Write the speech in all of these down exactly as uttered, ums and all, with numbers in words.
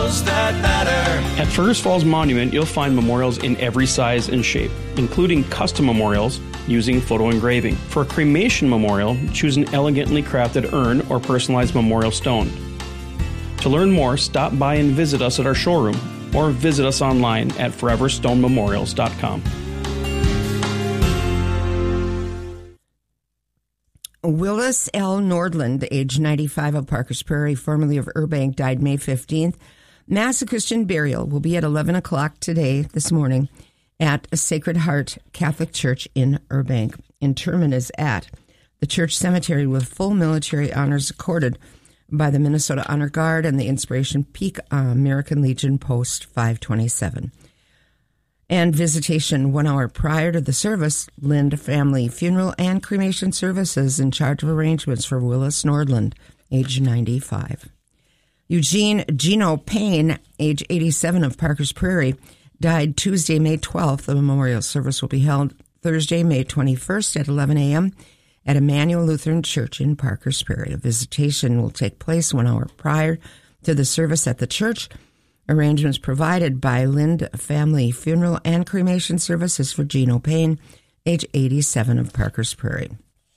memorials that matter. At Fergus Falls Monument, you'll find memorials in every size and shape, including custom memorials using photo engraving. For a cremation memorial, choose an elegantly crafted urn or personalized memorial stone. To learn more, stop by and visit us at our showroom or visit us online at forever stone memorials dot com. Willis L. Nordland, age ninety-five, of Parkers Prairie, formerly of Urbank, died May fifteenth. Mass of Christian burial will be at eleven o'clock today, this morning, at Sacred Heart Catholic Church in Urbank. Interment is at the church cemetery with full military honors accorded by the Minnesota Honor Guard and the Inspiration Peak uh, American Legion Post five twenty-seven. And visitation one hour prior to the service, Lind Family Funeral and Cremation Services in charge of arrangements for Willis Nordland, age ninety-five. Eugene Gino Payne, age eighty-seven, of Parkers Prairie, died Tuesday, May twelfth. The memorial service will be held Thursday, May twenty-first at eleven a.m. at Emmanuel Lutheran Church in Parkers Prairie. A visitation will take place one hour prior to the service at the church. Arrangements provided by Lind Family Funeral and Cremation Services for Gino Payne, age eighty-seven, of Parkers Prairie.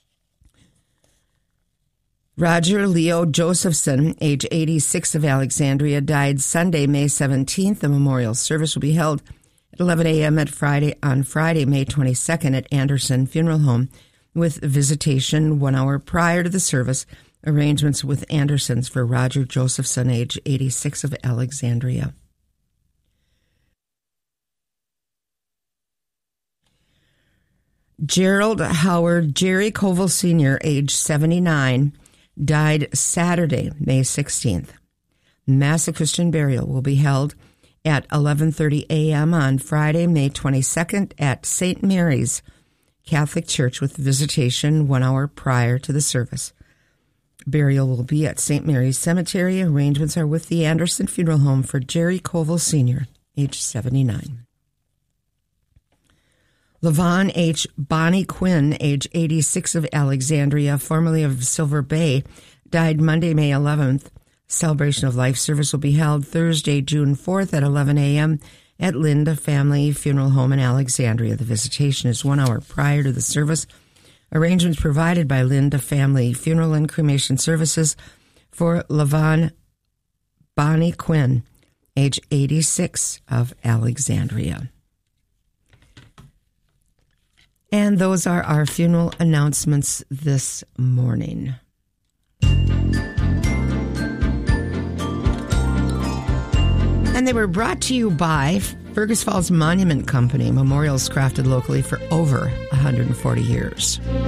Roger Leo Josephson, age eighty-six, of Alexandria, died Sunday, May seventeenth. The memorial service will be held at eleven a.m. at Friday on Friday, May twenty-second, at Anderson Funeral Home, with visitation one hour prior to the service. Arrangements with Andersons for Roger Josephson, age eighty-six, of Alexandria. Gerald Howard Jerry Koval Senior, age seventy-nine, died Saturday, May sixteenth. Mass of Christian burial will be held at eleven thirty a.m. on Friday, May twenty-second, at Saint Mary's Catholic Church, with visitation one hour prior to the service. Burial will be at Saint Mary's Cemetery. Arrangements are with the Anderson Funeral Home for Jerry Koval Senior, age seventy-nine. Levon H. Bonnie Quinn, age eighty-six, of Alexandria, formerly of Silver Bay, died Monday, May eleventh. Celebration of Life service will be held Thursday, June fourth at eleven a.m. at Linda Family Funeral Home in Alexandria. The visitation is one hour prior to the service. Arrangements provided by Linda Family Funeral and Cremation Services for Levon Bonnie Quinn, age eighty-six, of Alexandria. And those are our funeral announcements this morning. And they were brought to you by Fergus Falls Monument Company, memorials crafted locally for over one hundred forty years.